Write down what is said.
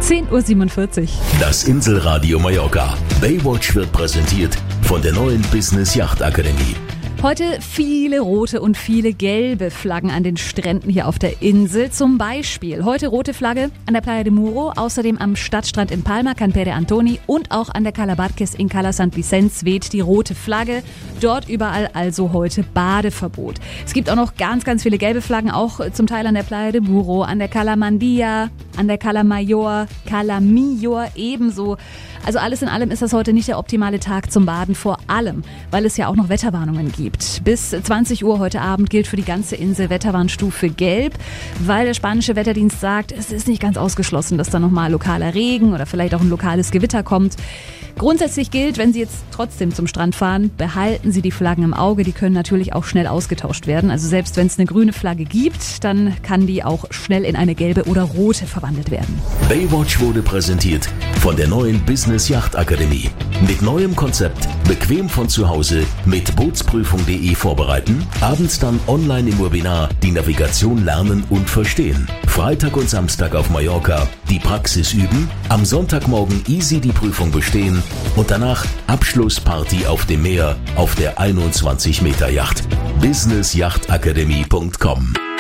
10:47 Uhr. Das Inselradio Mallorca. Baywatch wird präsentiert von der neuen Business Yacht Akademie. Heute viele rote und viele gelbe Flaggen an den Stränden hier auf der Insel. Zum Beispiel heute rote Flagge an der Playa de Muro, außerdem am Stadtstrand in Palma, Can Pere Antoni und auch an der Cala Barques in Cala Sant Vicens weht die rote Flagge. Dort überall also heute Badeverbot. Es gibt auch noch ganz, ganz viele gelbe Flaggen, auch zum Teil an der Playa de Muro, an der Cala Mandia, an der Cala Mayor, Cala Millor ebenso. Also alles in allem ist das heute nicht der optimale Tag zum Baden, vor allem, weil es ja auch noch Wetterwarnungen gibt. Bis 20 Uhr heute Abend gilt für die ganze Insel Wetterwarnstufe Gelb, weil der spanische Wetterdienst sagt, es ist nicht ganz ausgeschlossen, dass da nochmal lokaler Regen oder vielleicht auch ein lokales Gewitter kommt. Grundsätzlich gilt, wenn Sie jetzt trotzdem zum Strand fahren, behalten Sie die Flaggen im Auge. Die können natürlich auch schnell ausgetauscht werden. Also selbst wenn es eine grüne Flagge gibt, dann kann die auch schnell in eine gelbe oder rote verwandelt werden. Baywatch wurde präsentiert von der neuen Business Yacht Akademie. Mit neuem Konzept, bequem von zu Hause, mit Bootsprüfung.de vorbereiten, abends dann online im Webinar die Navigation lernen und verstehen. Freitag und Samstag auf Mallorca die Praxis üben, am Sonntagmorgen easy die Prüfung bestehen und danach Abschlussparty auf dem Meer auf der 21 Meter Yacht. businessyachtakademie.com